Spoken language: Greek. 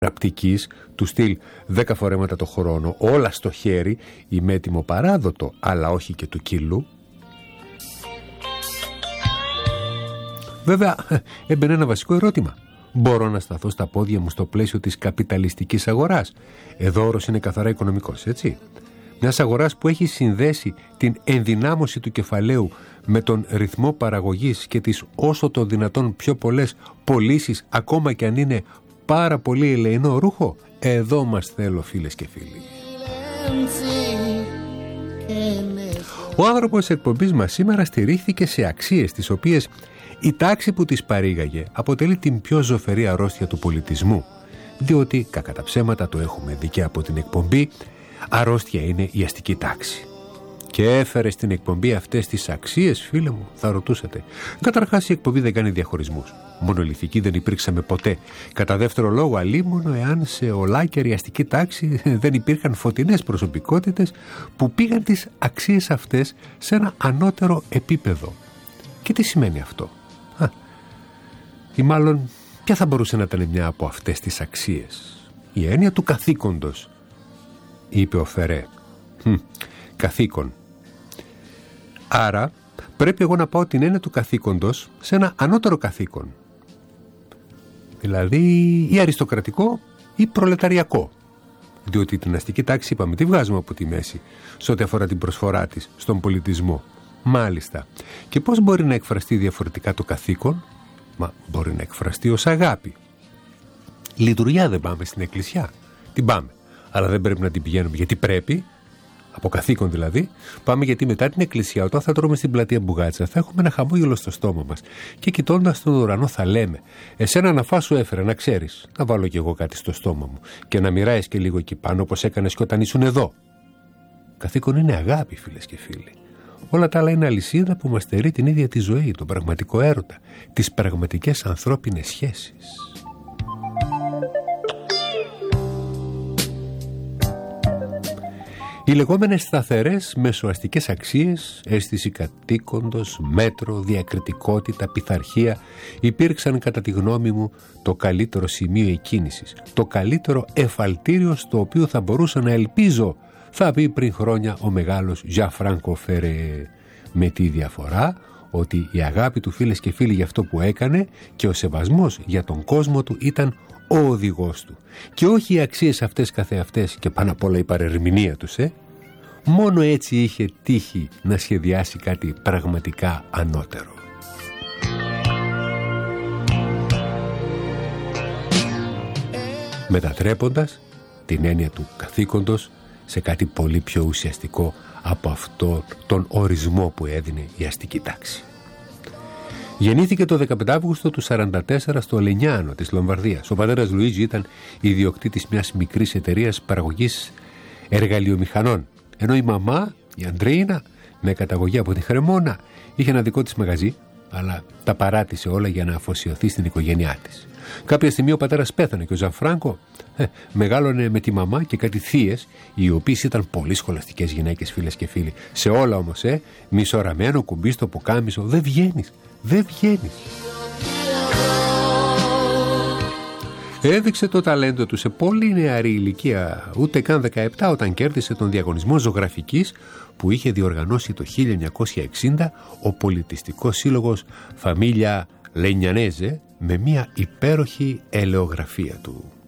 ραπτικής, του στυλ 10 φορέματα το χρόνο, όλα στο χέρι, είμαι έτοιμο παράδοτο, αλλά όχι και του κιλού. Βέβαια, έμπαινε ένα βασικό ερώτημα. Μπορώ να σταθώ στα πόδια μου στο πλαίσιο της καπιταλιστικής αγοράς? Εδώ ο όρος είναι καθαρά οικονομικός, έτσι. Μιας αγοράς που έχει συνδέσει την ενδυνάμωση του κεφαλαίου με τον ρυθμό παραγωγής και τις όσο το δυνατόν πιο πολλές πωλήσεις, ακόμα και αν είναι πάρα πολύ ελεεινό ρούχο. Εδώ μας θέλω, φίλες και φίλοι. Ο άνθρωπος της εκπομπής μας σήμερα στηρίχθηκε σε αξίες τις οποίες η τάξη που τις παρήγαγε αποτελεί την πιο ζωφερή αρρώστια του πολιτισμού, διότι, κακά τα ψέματα, το έχουμε δει και από την εκπομπή, αρρώστια είναι η αστική τάξη. Και έφερε στην εκπομπή αυτές τις αξίες, φίλε μου, θα ρωτούσατε. Καταρχάς, η εκπομπή δεν κάνει διαχωρισμούς. Μονολυθικοί δεν υπήρξαμε ποτέ. Κατά δεύτερο λόγο, αλίμονο εάν σε ολάκερη αστική τάξη δεν υπήρχαν φωτεινές προσωπικότητες που πήγαν τις αξίες αυτές σε ένα ανώτερο επίπεδο. Και τι σημαίνει αυτό? Ή μάλλον, ποια θα μπορούσε να ήταν μια από αυτές τις αξίες? Η έννοια του καθήκοντος, είπε ο Φερέ. Καθήκον. Άρα πρέπει εγώ να πάω την έννοια του καθήκοντος σε ένα ανώτερο καθήκον. Δηλαδή ή αριστοκρατικό ή προλεταριακό. Διότι την αστική τάξη, είπαμε, τη βγάζουμε από τη μέση σε ό,τι αφορά την προσφορά της στον πολιτισμό. Μάλιστα. Και πώς μπορεί να εκφραστεί διαφορετικά το καθήκον? Μα μπορεί να εκφραστεί ως αγάπη. Λειτουργιά δεν πάμε στην εκκλησιά? Την πάμε. Αλλά δεν πρέπει να την πηγαίνουμε γιατί πρέπει. Από καθήκον δηλαδή, πάμε γιατί μετά την εκκλησιά, όταν θα τρώμε στην πλατεία μπουγάτσα, θα έχουμε ένα χαμόγελο στο στόμα μας. Και κοιτώντας τον ουρανό θα λέμε: εσένα να φας σου έφερα, να ξέρεις. Να βάλω κι εγώ κάτι στο στόμα μου και να μοιράεις και λίγο εκεί πάνω, όπως έκανες και όταν ήσουν εδώ. Καθήκον είναι αγάπη, φίλες και φίλοι. Όλα τα άλλα είναι αλυσίδα που μας στερεί την ίδια τη ζωή, τον πραγματικό έρωτα, τις πραγματικές ανθρώπινες σχέσεις. Οι λεγόμενες σταθερές μεσοαστικές αξίες, αίσθηση καθήκοντος, μέτρο, διακριτικότητα, πειθαρχία, υπήρξαν κατά τη γνώμη μου το καλύτερο σημείο εκκίνησης, το καλύτερο εφαλτήριο στο οποίο θα μπορούσα να ελπίζω, θα πει πριν χρόνια ο μεγάλος Gianfranco Ferré, με τη διαφορά ότι η αγάπη του, φίλες και φίλοι, για αυτό που έκανε και ο σεβασμός για τον κόσμο του ήταν ο οδηγός του. Και όχι οι αξίες αυτές καθεαυτές και πάνω απ' όλα η παρερμηνία τους, Μόνο έτσι είχε τύχει να σχεδιάσει κάτι πραγματικά ανώτερο. Μετατρέποντας την έννοια του καθήκοντος σε κάτι πολύ πιο ουσιαστικό από αυτό τον ορισμό που έδινε η αστική τάξη. Γεννήθηκε το 15 Αύγουστο του 1944 στο Λενιάνο της Λομβαρδίας. Ο πατέρας Λουίτζι ήταν ιδιοκτήτης μιας μικρής εταιρείας παραγωγής εργαλειομηχανών, ενώ η μαμά, η Αντρίνα, με καταγωγή από τη Χρεμόνα, είχε ένα δικό της μαγαζί, αλλά τα παράτησε όλα για να αφοσιωθεί στην οικογένειά της. Κάποια στιγμή ο πατέρας πέθανε και ο Gianfranco μεγάλωνε με τη μαμά και κάτι θείες, οι οποίες ήταν πολύ σχολαστικές γυναίκες, φίλες και φίλοι. Σε όλα όμως, μισοραμένο κουμπί στο πουκάμισο, δεν βγαίνεις. Έδειξε το ταλέντο του σε πολύ νεαρή ηλικία, ούτε καν 17, όταν κέρδισε τον διαγωνισμό ζωγραφικής που είχε διοργανώσει το 1960 ο πολιτιστικός σύλλογος Famiglia Legnanese με μια υπέροχη ελαιογραφία του.